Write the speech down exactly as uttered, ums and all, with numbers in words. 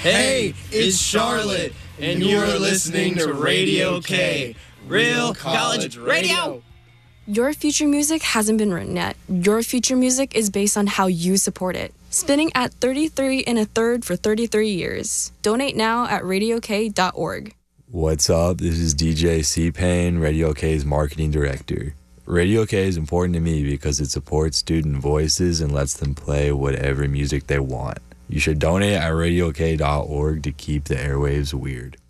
Hey, it's Charlotte, and you're listening to Radio K, Real College Radio. Your future music hasn't been written yet. Your future music is based on how you support it. Spinning at thirty-three and a third for thirty-three years. Donate now at radio k dot org. What's up? This is D J C-Pain, Radio K's marketing director. Radio K is important to me because it supports student voices and lets them play whatever music they want. You should donate at radio k dot org to keep the airwaves weird.